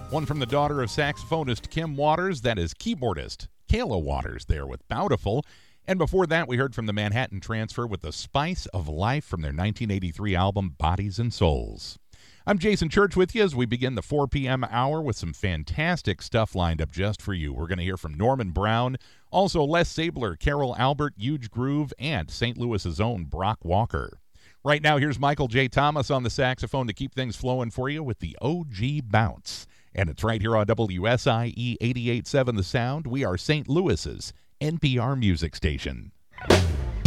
One from the daughter of saxophonist Kim Waters, that is keyboardist Kayla Waters there with Bountiful. And before that, we heard from the Manhattan Transfer with The Spice of Life from their 1983 album Bodies and Souls. I'm Jason Church with you as we begin the 4 p.m. hour with some fantastic stuff lined up just for you. We're going to hear from Norman Brown, also Les Sabler, Carol Albert, Huge Groove, and St. Louis's own Brock Walker. Right now, here's Michael J. Thomas on the saxophone to keep things flowing for you with the OG Bounce. And it's right here on WSIE 88.7 The Sound. We are St. Louis's NPR music station.